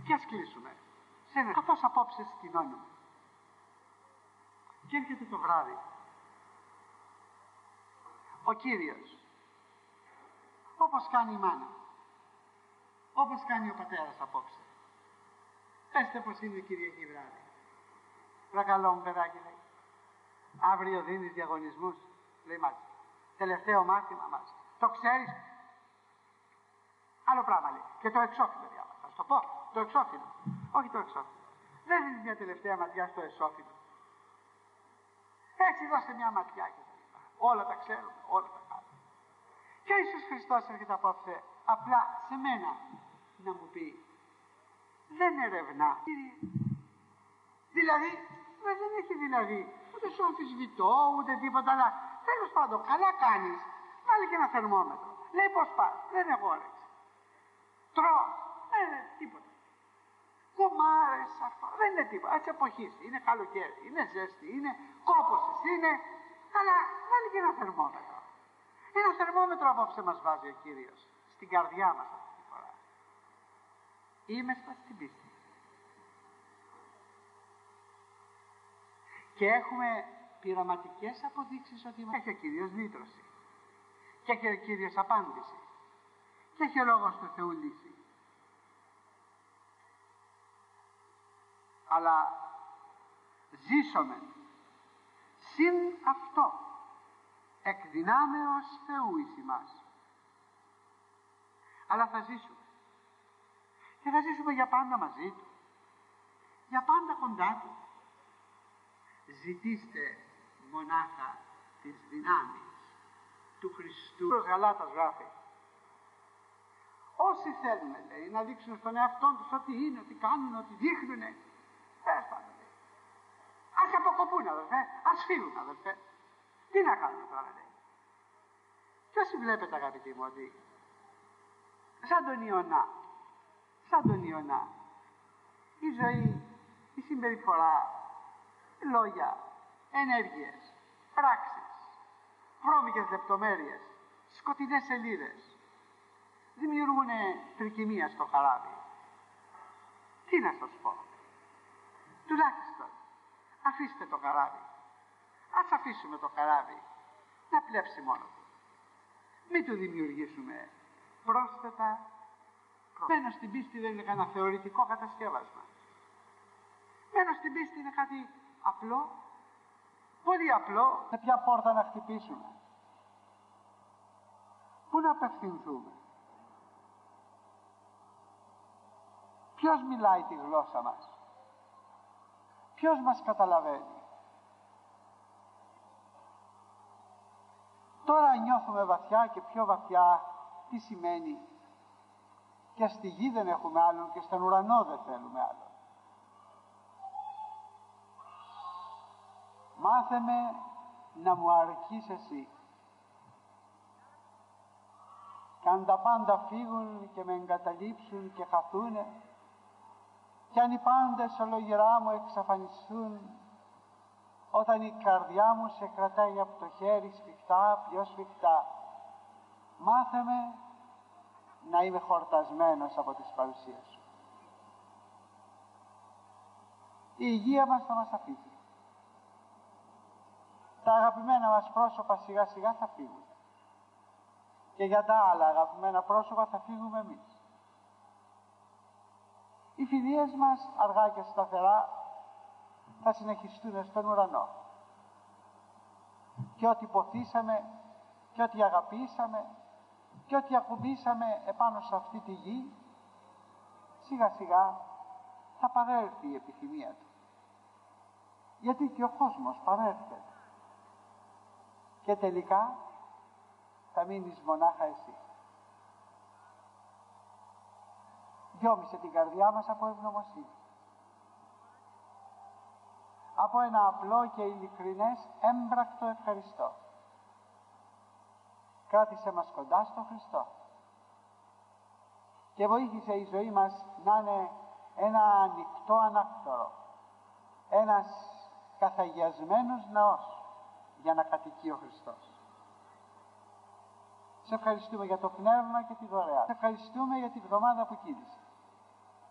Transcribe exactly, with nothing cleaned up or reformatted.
Και ας κλείσουμε. Σε ένα, καθώς απόψε σκηνώνουμε. Και έρχεται το βράδυ. Ο Κύριος, όπως κάνει η μάνα, όπως κάνει ο πατέρας απόψε. Πέστε πως είναι Κυριακή βράδυ. Παρακαλώ μου παιδάκι, λέει. Αύριο δίνεις διαγωνισμούς, λέει μάλιστα. Τελευταίο μάθημα μας. Το ξέρεις? Άλλο πράγμα λέει. Και το εξώφυλλο διάβασα. Θα σου το πω. Το εξώφυλλο. Όχι το εξώφυλλο. Δεν δίνεις μια τελευταία ματιά στο εσώφυλλο. Έτσι δώστε μια ματιά και τα λοιπά. Όλα τα ξέρουμε, όλα τα κάνουμε. Και ο Ιησούς Χριστός έρχεται απόψε απλά σε μένα να μου πει, δεν ερευνά. Δηλαδή, δεν έχει δηλαδή, ούτε σου αμφισβητώ, ούτε τίποτα, αλλά τέλος πάντων, καλά κάνεις. Βάλε και ένα θερμόμετρο. Λέει πώς πας, δεν έχω όρεξη. Τρώω, δεν είναι τίποτα. Κομμάρες, αυτά, δεν είναι τίποτα. Έτσι αποχύσει, είναι καλοκαίρι, είναι ζέστη, είναι κόπωσης, είναι. Αλλά βάλει και ένα θερμόμετρο. Ένα θερμόμετρο απόψε μας βάζει ο Κύριος, στην καρδιά μας αυτή τη φορά. Είμεστα στην πίστη. Και έχουμε πειραματικές αποδείξεις ότι έχει ο Κύριος λύτρωση. Και έχει ο Κύριος απάντηση. Και έχει ο Λόγος του Θεού λύση. Αλλά ζήσομεν συν αυτό εκ δυνάμεως Θεού εις ημάς. Αλλά θα ζήσουμε. Και θα ζήσουμε για πάντα μαζί Του. Για πάντα κοντά Του. Ζητήστε μονάχα τις δυνάμεις του Χριστού. Ο Γαλάτας γράφει, όσοι θέλουν, λέει, να δείξουν στον εαυτό τους ότι είναι, ότι κάνουν, ότι δείχνουν, πες πάντα, λέει. Ας αποκοπούν, αδελφέ, ας φύγουν, αδελφέ. Τι να κάνουν τώρα, λέει. Και όσοι βλέπετε, αγαπητοί μου, ότι σαν τον Ιωνά, σαν τον Ιωνά, η ζωή, η συμπεριφορά, λόγια, ενέργειες, πράξεις, βρώμικες λεπτομέρειες, σκοτεινές σελίδες δημιουργούν τρικυμία στο χαράβι. Τι να σας πω. Τουλάχιστον αφήστε το καράβι. Ας αφήσουμε το καράβι να πλέψει μόνο του. Μην του δημιουργήσουμε πρόσθετα. Μένω στην πίστη δεν είναι κανένα θεωρητικό κατασκεύασμα. Μένω στην πίστη είναι κάτι απλό, πολύ απλό. Σε ποια πόρτα να χτυπήσουμε, πού να απευθυνθούμε, ποιος μιλάει τη γλώσσα μας, ποιος μας καταλαβαίνει. Τώρα νιώθουμε βαθιά και πιο βαθιά τι σημαίνει και στη γη δεν έχουμε άλλον και στον ουρανό δεν θέλουμε άλλον. Μάθε με να μου αρκείς εσύ. Κι αν τα πάντα φύγουν και με εγκαταλείψουν και χαθούνε, κι αν οι πάντες ολογυρά μου εξαφανιστούν, όταν η καρδιά μου σε κρατάει από το χέρι σφιχτά, πιο σφιχτά, μάθε με να είμαι χορτασμένος από τις παρουσίες σου. Η υγεία μας θα μας αφήσει. Τα αγαπημένα μας πρόσωπα σιγά σιγά θα φύγουν. Και για τα άλλα αγαπημένα πρόσωπα θα φύγουμε εμείς. Οι φιλίες μας αργά και σταθερά θα συνεχιστούν στον ουρανό. Και ό,τι ποθήσαμε και ό,τι αγαπήσαμε και ό,τι ακουμπήσαμε επάνω σε αυτή τη γη, σιγά σιγά θα παρέλθει η επιθυμία του. Γιατί και ο κόσμος παρέρχεται. Και τελικά θα μείνεις μονάχα εσύ. Διόμισε την καρδιά μας από ευγνωμοσύνη. Από ένα απλό και ειλικρινές έμπρακτο ευχαριστώ. Κράτησε μας κοντά στο Χριστό και βοήθησε η ζωή μας να είναι ένα ανοιχτό ανάκτορο, ένας καθαγιασμένος ναός για να κατοικεί ο Χριστός. Σε ευχαριστούμε για το πνεύμα και τη δωρεά. Σε ευχαριστούμε για τη βδομάδα που κύλησε.